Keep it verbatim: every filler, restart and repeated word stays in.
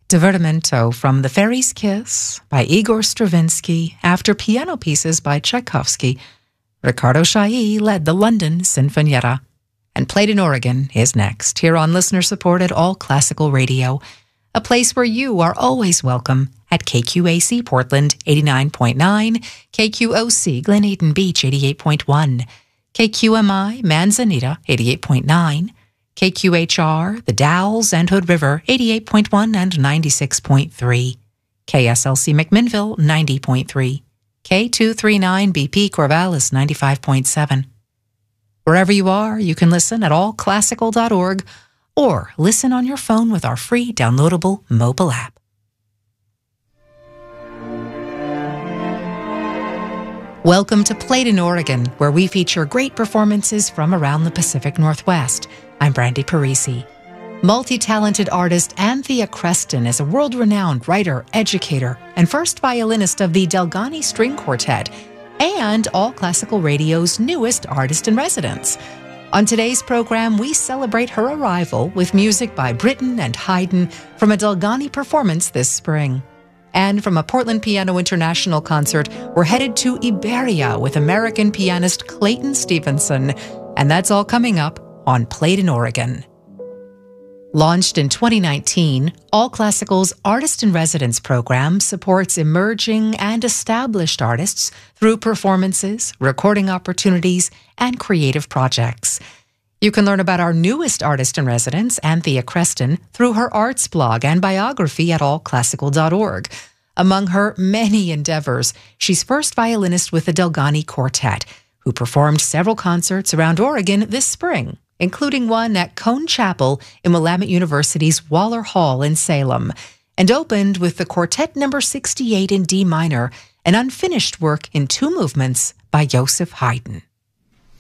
Divertimento from The Fairy's Kiss by Igor Stravinsky after piano pieces by Tchaikovsky. Riccardo Chailly led the London Sinfonietta. And Played in Oregon is next, here on listener-supported All Classical Radio, a place where you are always welcome at K Q A C Portland eighty-nine point nine, K Q O C Glen Eden Beach eighty-eight point one, K Q M I Manzanita eighty-eight point nine, K Q H R, The Dalles and Hood River, eighty-eight point one and ninety-six point three. K S L C McMinnville, ninety point three. K two thirty-nine B P Corvallis, ninety-five point seven. Wherever you are, you can listen at all classical dot org or listen on your phone with our free downloadable mobile app. Welcome to Played in Oregon, where we feature great performances from around the Pacific Northwest. I'm Brandy Parisi. Multi-talented artist Anthea Creston is a world-renowned writer, educator, and first violinist of the Delgani String Quartet, and All Classical Radio's newest artist in residence. On today's program, we celebrate her arrival with music by Britten and Haydn from a Delgani performance this spring. And from a Portland Piano International concert, we're headed to Iberia with American pianist Clayton Stevenson. And that's all coming up on Played in Oregon. Launched in twenty nineteen, All Classical's Artist in Residence program supports emerging and established artists through performances, recording opportunities, and creative projects. You can learn about our newest artist in residence, Anthea Creston, through her arts blog and biography at all classical dot org. Among her many endeavors, she's first violinist with the Delgani Quartet, who performed several concerts around Oregon this spring, including one at Cone Chapel in Willamette University's Waller Hall in Salem, and opened with the Quartet number sixty-eight in D minor, an unfinished work in two movements by Joseph Haydn.